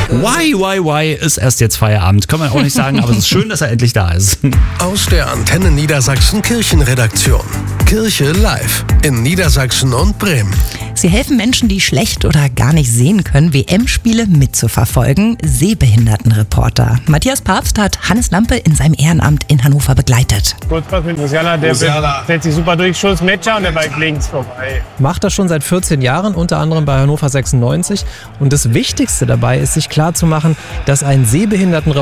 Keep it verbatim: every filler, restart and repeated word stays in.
Why, why, why ist erst jetzt Feierabend. Kann man auch nicht sagen, aber es ist schön, dass er endlich da ist. Aus der Antenne Niedersachsen Kirchenredaktion. Kirche live in Niedersachsen und Bremen. Sie helfen Menschen, die schlecht oder gar nicht sehen können, W M-Spiele mitzuverfolgen. Sehbehindertenreporter. Matthias Papst hat Hannes Lampe in seinem Ehrenamt in Hannover begleitet. Kurzpass mit Musiala, der Musiala. setzt sich super durch, Schuss, Matcher und der Ball links vorbei. Macht das schon seit vierzehn Jahren, unter anderem bei Hannover sechsundneunzig. Und das Wichtigste dabei ist, sich klarzumachen, dass ein Sehbehindertenreporter